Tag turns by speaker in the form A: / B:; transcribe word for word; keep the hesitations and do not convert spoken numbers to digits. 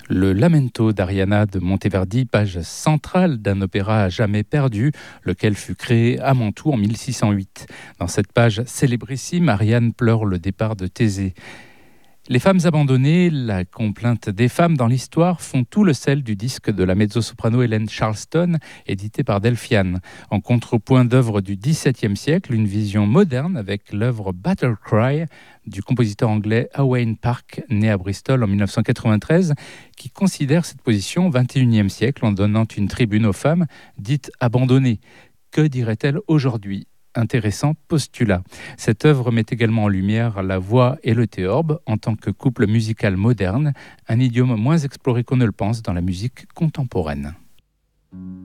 A: Le Lamento d'Ariana de Monteverdi, page centrale d'un opéra à jamais perdu, lequel fut créé à Mantoue en mille six cent huit. Dans cette page célébrissime, Ariane pleure le départ de Thésée. Les femmes abandonnées, la complainte des femmes dans l'histoire font tout le sel du disque de la mezzo-soprano Helen Charleston, édité par Delphian. En contrepoint d'œuvres du dix-septième siècle, une vision moderne avec l'œuvre Battle Cry du compositeur anglais Owain Park, né à Bristol en mille neuf cent quatre-vingt-treize, qui considère cette position au vingt et unième siècle en donnant une tribune aux femmes dites abandonnées. Que dirait-elle aujourd'hui ? Intéressant postulat. Cette œuvre met également en lumière la voix et le théorbe en tant que couple musical moderne, un idiome moins exploré qu'on ne le pense dans la musique contemporaine.